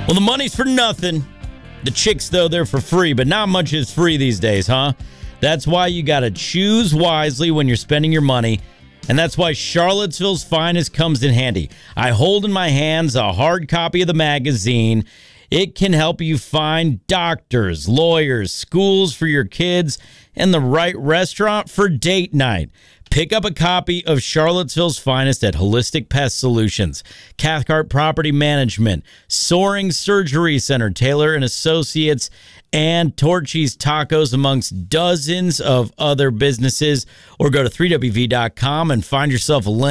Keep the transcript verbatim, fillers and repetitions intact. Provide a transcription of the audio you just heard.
Well, the money's for nothing. The chicks, though, they're for free, but not much is free these days, huh? That's why you got to choose wisely when you're spending your money, and that's why Charlottesville's Finest comes in handy. I hold in my hands a hard copy of the magazine. It can help you find doctors, lawyers, schools for your kids, and the right restaurant for date night. Pick up a copy of Charlottesville's Finest at Holistic Pest Solutions, Cathcart Property Management, Soaring Surgery Center, Taylor and Associates, and Torchy's Tacos, amongst dozens of other businesses. Or go to three W V dot com and find yourself a link.